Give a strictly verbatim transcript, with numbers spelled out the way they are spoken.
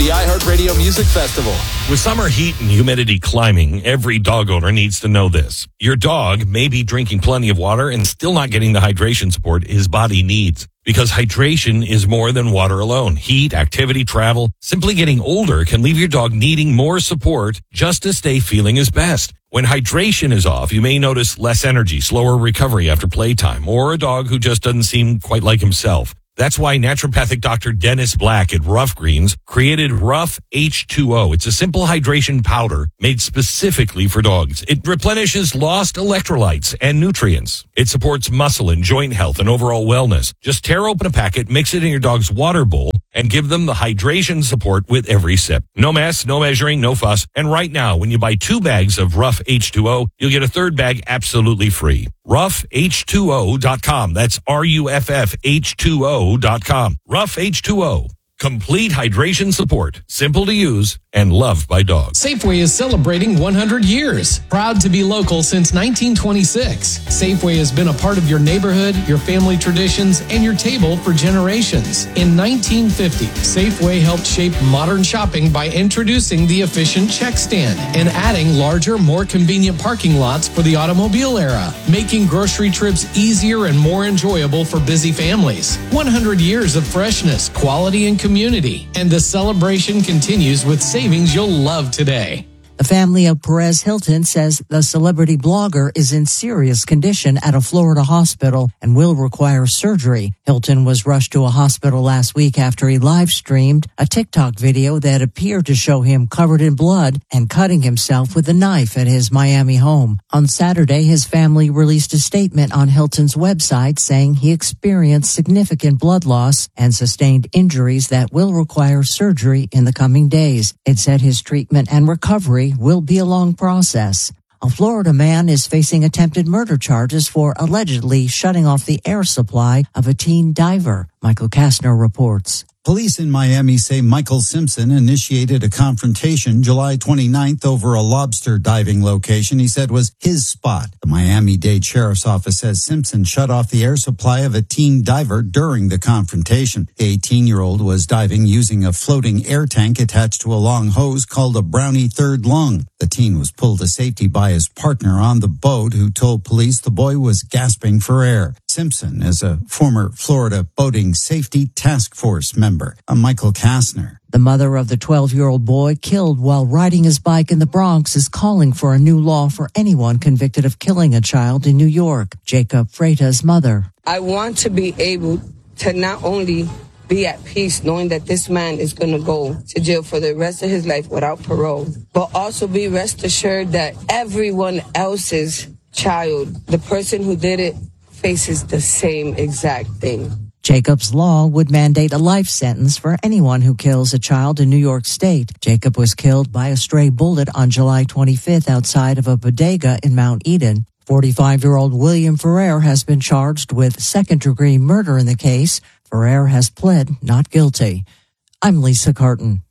the iHeartRadio Music Festival. With summer heat and humidity climbing, every dog owner needs to know this. Your dog may be drinking plenty of water and still not getting the hydration support his body needs. Because hydration is more than water alone. Heat, activity, travel, simply getting older can leave your dog needing more support just to stay feeling his best. When hydration is off, you may notice less energy, slower recovery after playtime, or a dog who just doesn't seem quite like himself. That's why naturopathic Doctor Dennis Black at Rough Greens created Rough H two O. It's a simple hydration powder made specifically for dogs. It replenishes lost electrolytes and nutrients. It supports muscle and joint health and overall wellness. Just tear open a packet, mix it in your dog's water bowl, and give them the hydration support with every sip. No mess, no measuring, no fuss. And right now, when you buy two bags of Rough H two O, you'll get a third bag absolutely free. Rough H two O dot com. That's R U F F H two O dot com. Rough H two O. Complete hydration support. Simple to use and loved by dogs. Safeway is celebrating one hundred years. Proud to be local since nineteen twenty-six. Safeway has been a part of your neighborhood, your family traditions, and your table for generations. In nineteen fifty, Safeway helped shape modern shopping by introducing the efficient check stand and adding larger, more convenient parking lots for the automobile era, making grocery trips easier and more enjoyable for busy families. one hundred years of freshness, quality, and community. And the celebration continues with savings you'll love today. The family of Perez Hilton says the celebrity blogger is in serious condition at a Florida hospital and will require surgery. Hilton was rushed to a hospital last week after he live-streamed a TikTok video that appeared to show him covered in blood and cutting himself with a knife at his Miami home. On Saturday, his family released a statement on Hilton's website saying he experienced significant blood loss and sustained injuries that will require surgery in the coming days. It said his treatment and recovery will be a long process. A Florida man is facing attempted murder charges for allegedly shutting off the air supply of a teen diver. Michael Kastner reports. Police in Miami say Michael Simpson initiated a confrontation July twenty-ninth over a lobster diving location he said was his spot. The Miami-Dade Sheriff's Office says Simpson shut off the air supply of a teen diver during the confrontation. The eighteen-year-old was diving using a floating air tank attached to a long hose called a Brownie third lung. The teen was pulled to safety by his partner on the boat, who told police the boy was gasping for air. Simpson is a former Florida Boating Safety Task Force member. I'm Michael Kastner. The mother of the twelve-year-old boy killed while riding his bike in the Bronx is calling for a new law for anyone convicted of killing a child in New York. Jacob Freita's mother. I want to be able to not only be at peace knowing that this man is going to go to jail for the rest of his life without parole, but also be rest assured that everyone else's child, the person who did it, faces the same exact thing. Jacob's law would mandate a life sentence for anyone who kills a child in New York State. Jacob was killed by a stray bullet on July twenty-fifth outside of a bodega in Mount Eden. forty-five-year-old William Ferrer has been charged with second-degree murder in the case. Ferrer has pled not guilty. I'm Lisa Carton.